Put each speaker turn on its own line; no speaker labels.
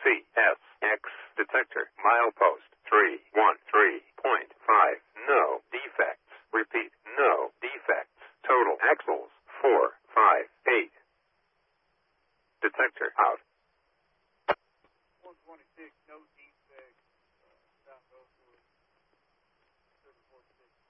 CSX detector. Milepost 313.5. No defects. Repeat, no defects. Total axles 458. Detector out.
126, no defects. South Rosewood, 746.